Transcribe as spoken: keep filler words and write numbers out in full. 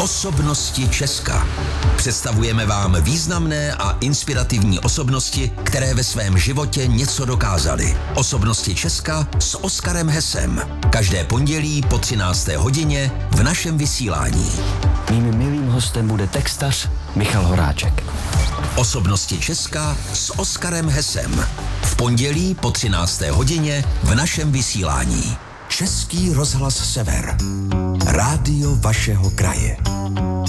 Osobnosti Česka. Představujeme vám významné a inspirativní osobnosti, které ve svém životě něco dokázaly. Osobnosti Česka s Oskarem Hesem. Každé pondělí po třinácté hodině v našem vysílání. Mým milým hostem bude textař Michal Horáček. Osobnosti Česka s Oskarem Hesem. V pondělí po třinácté hodině v našem vysílání. Český rozhlas Sever. Rádio vašeho kraje.